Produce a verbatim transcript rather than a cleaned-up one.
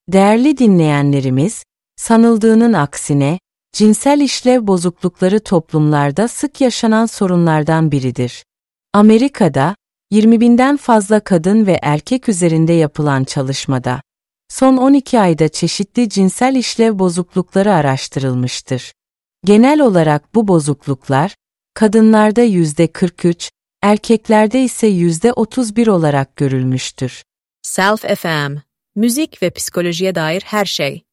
Değerli dinleyenlerimiz, sanıldığının aksine, cinsel işlev bozuklukları toplumlarda sık yaşanan sorunlardan biridir. Amerika'da, yirmi binden fazla kadın ve erkek üzerinde yapılan çalışmada, son on iki ayda çeşitli cinsel işlev bozuklukları araştırılmıştır. Genel olarak bu bozukluklar, kadınlarda yüzde kırk üç, erkeklerde ise yüzde otuz bir olarak görülmüştür. Self F M, müzik ve psikolojiye dair her şey.